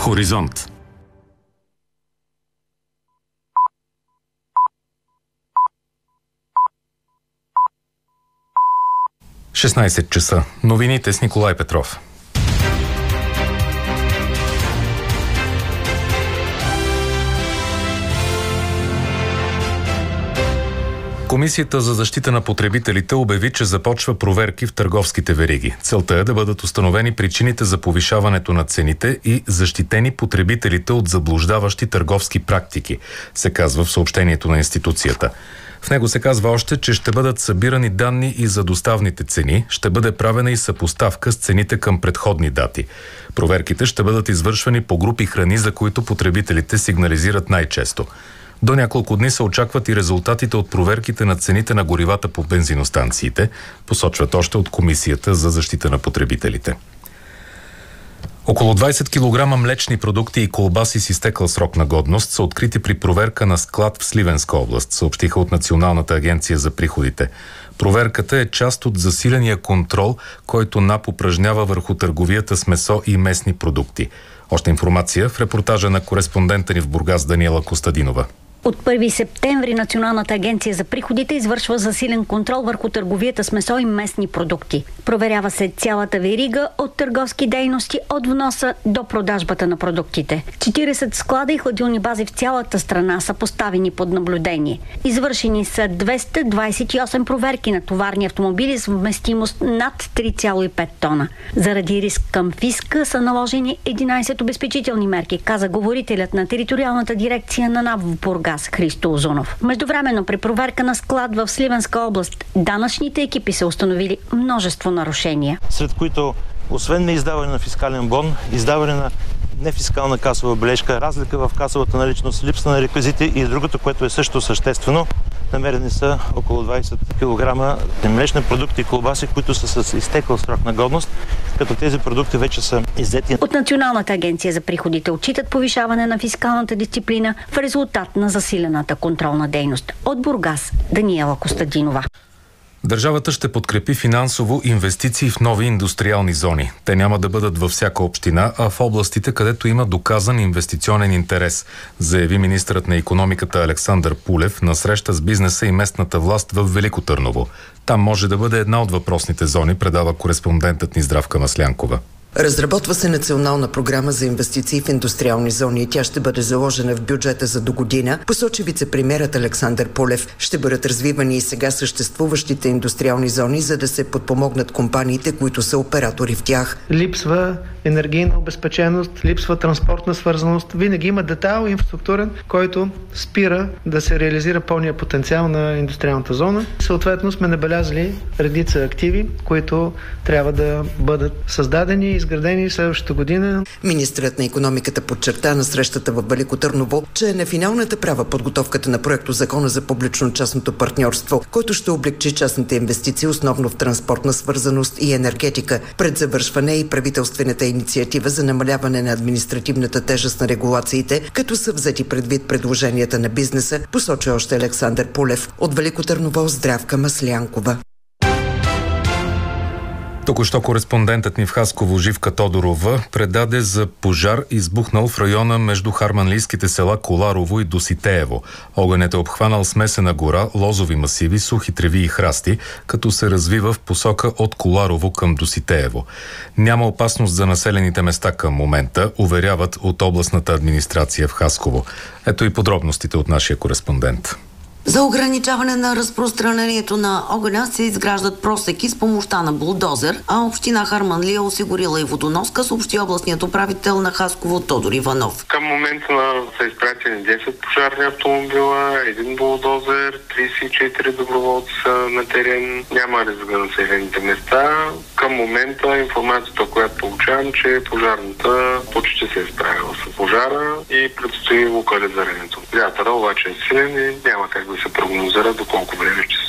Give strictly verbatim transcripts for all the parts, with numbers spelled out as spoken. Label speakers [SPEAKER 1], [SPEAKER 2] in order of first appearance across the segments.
[SPEAKER 1] Хоризонт. шестнайсет часа. Новините с Николай Петров. Комисията за защита на потребителите обяви, че започва проверки в търговските вериги. Целта е да бъдат установени причините за повишаването на цените и защитени потребителите от заблуждаващи търговски практики, се казва в съобщението на институцията. В него се казва още, че ще бъдат събирани данни и за доставните цени, ще бъде правена и съпоставка с цените към предходни дати. Проверките ще бъдат извършвани по групи храни, за които потребителите сигнализират най-често. До няколко дни се очакват и резултатите от проверките на цените на горивата по бензиностанциите, посочват още от Комисията за защита на потребителите. Около двайсет килограма млечни продукти и колбаси с изтекъл срок на годност са открити при проверка на склад в Сливенска област, съобщиха от Националната агенция за приходите. Проверката е част от засиления контрол, който НАП упражнява върху търговията с месо и местни продукти. Още информация в репортажа на кореспондента ни в Бургас Даниела Костадинова.
[SPEAKER 2] От първи септември Националната агенция за приходите извършва засилен контрол върху търговията с месо и местни продукти. Проверява се цялата верига от търговски дейности, от вноса до продажбата на продуктите. четирийсет склада и хладилни бази в цялата страна са поставени под наблюдение. Извършени са двеста двайсет и осем проверки на товарни автомобили с вместимост над три цяло и пет тона. Заради риск към фиска са наложени единайсет обезпечителни мерки, каза говорителят на териториалната дирекция на НАП в Бургас Христо Озунов. Междувременно при проверка на склад в Сливенска област данъчните екипи са установили множество нарушения.
[SPEAKER 3] Сред които освен неиздаване на фискален бон, издаване на нефискална касова бележка, разлика в касовата наличност, липса на реквизити и другото, което е също съществено, намерени са около двайсет килограма млечни продукти и колбаси, които са с изтекъл срок на годност, като тези продукти вече са иззети.
[SPEAKER 2] От Националната агенция за приходите отчитат повишаване на фискалната дисциплина в резултат на засилената контролна дейност. От Бургас Даниела Костадинова.
[SPEAKER 1] Държавата ще подкрепи финансово инвестиции в нови индустриални зони. Те няма да бъдат във всяка община, а в областите, където има доказан инвестиционен интерес, заяви министърът на икономиката Александър Пулев на среща с бизнеса и местната власт в Велико Търново. Там може да бъде една от въпросните зони, предава кореспондентът ни Здравка Маслянкова.
[SPEAKER 4] Разработва се национална програма за инвестиции в индустриални зони и тя ще бъде заложена в бюджета за до година, посочи вице-премиерът Александър Пулев. Ще бъдат развивани и сега съществуващите индустриални зони, за да се подпомогнат компаниите, които са оператори в тях.
[SPEAKER 5] Липсва енергийна обезпеченост, липсва транспортна свързаност. Винаги има детайл инфраструктурен, който спира да се реализира пълния потенциал на индустриалната зона. Съответно сме набелязали редица активи, които трябва да бъдат създадени и изградени следващата година.
[SPEAKER 4] Министърът на икономиката подчерта на срещата в Велико Търново, че е на финалната права подготовката на проекто Закона за публично-частното партньорство, който ще облекчи частните инвестиции основно в транспортна свързаност и енергетика. Пред завършване и правителствената инициатива за намаляване на административната тежест на регулациите, като са взети предвид предложенията на бизнеса, посочи още Александър Пулев. От Велико Търново Здравка Маслянкова.
[SPEAKER 1] Току-що кореспондентът ни в Хасково Живка Тодорова предаде за пожар, избухнал в района между харманлийските села Коларово и Доситеево. Огънят е обхванал смесена гора, лозови масиви, сухи треви и храсти, като се развива в посока от Коларово към Доситеево. Няма опасност за населените места към момента, уверяват от областната администрация в Хасково. Ето и подробностите от нашия кореспондент.
[SPEAKER 6] За ограничаване на разпространението на огъня се изграждат просеки с помощта на булдозер, а община Харманли е осигурила и водоноска, съобщи областният управител на Хасково Тодор Иванов.
[SPEAKER 7] Към момента са изпратени десет пожарни автомобила, един булдозер, трийсет и четири доброволци са на терен, няма риск за населените места. Към момента информацията, която получавам, че пожарната почти се е справила с пожара и предстои локализирането. Вятъра обаче е силен и няма как да се прогнозира до колко време ще се случи.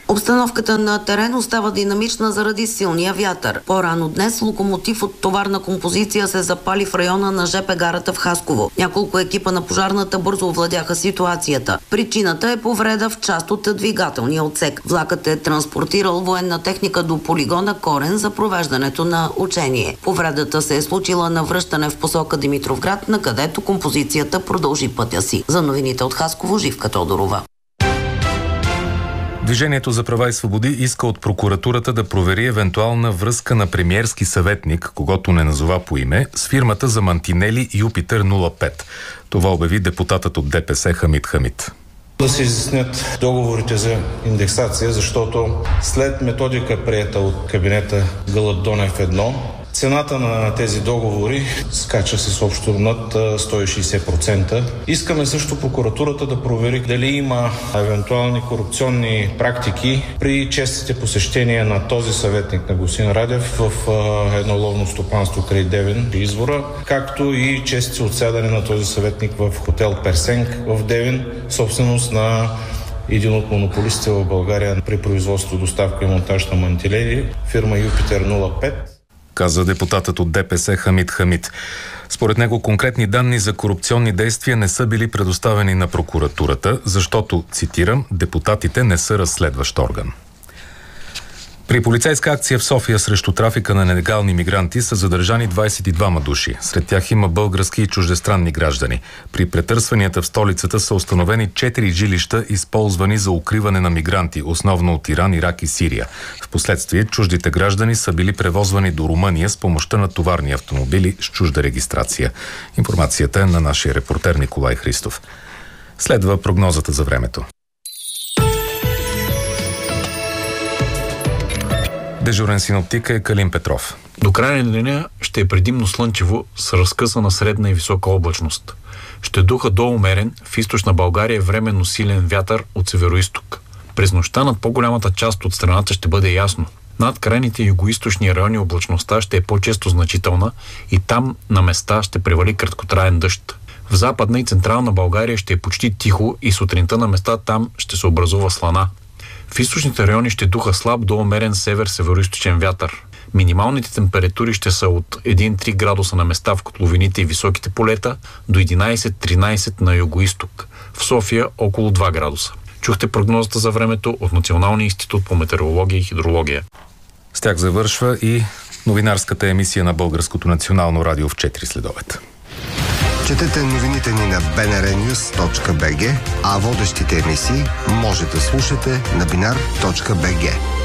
[SPEAKER 6] Обстановката на терен остава динамична заради силния вятър. По-рано днес локомотив от товарна композиция се запали в района на ЖП гарата в Хасково. Няколко екипа на пожарната бързо овладяха ситуацията. Причината е повреда в част от двигателния отсек. Влакът е транспортирал военна техника до полигона Корен за провеждането на учение. Повредата се е случила на връщане в посока Димитровград, на където композицията продължи пътя си. За новините от Хасково, Живка Тодорова.
[SPEAKER 1] Движението за права и свободи иска от прокуратурата да провери евентуална връзка на премиерски съветник, когото не назова по име, с фирмата за мантинели Юпитер нула пет. Това обяви депутатът от ДПС Хамид Хамид.
[SPEAKER 8] Да се изяснят договорите за индексация, защото след методика, приета от кабинета Гълъб Донев едно, цената на тези договори скача с общо над сто и шейсет процента. Искаме също прокуратурата да провери дали има евентуални корупционни практики при честите посещения на този съветник на господин Радев в едно ловно стопанство край Девин, Извора, както и чести отсядане на този съветник в хотел Персенг в Девин, собственост на един от монополистите в България при производство, доставка и монтаж на мантилели, фирма Юпитер нула пет.
[SPEAKER 1] Каза депутатът от ДПС Хамид Хамид. Според него конкретни данни за корупционни действия не са били предоставени на прокуратурата, защото, цитирам, депутатите не са разследващ орган. При полицейска акция в София срещу трафика на нелегални мигранти са задържани двадесет и двама души. Сред тях има български и чуждестранни граждани. При претърсванията в столицата са установени четири жилища, използвани за укриване на мигранти, основно от Иран, Ирак и Сирия. Впоследствие чуждите граждани са били превозвани до Румъния с помощта на товарни автомобили с чужда регистрация. Информацията е на нашия репортер Николай Христов. Следва прогнозата за времето. Дежурен синоптик е Калин Петров.
[SPEAKER 9] До края на деня ще е предимно слънчево с разкъсана средна и висока облачност. Ще духа до умерен, в източна България временно силен вятър от североизток. През нощта над по-голямата част от страната ще бъде ясно. Над крайните югоизточни райони облачността ще е по-често значителна и там на места ще превали краткотраен дъжд. В западна и централна България ще е почти тихо и сутринта на места там ще се образува слана. В източните райони ще духа слаб до умерен север-североизточен вятър. Минималните температури ще са от един до три градуса на места в котловините и високите полета до единадесет до тринадесет на югоизток. В София около два градуса. Чухте прогнозата за времето от Националния институт по метеорология и хидрология.
[SPEAKER 1] С тях завършва и новинарската емисия на Българското национално радио в четири следобед.
[SPEAKER 10] Четете новините ни на би ен ар нюз точка би джи, а водещите емисии може да слушате на бинар точка би джи.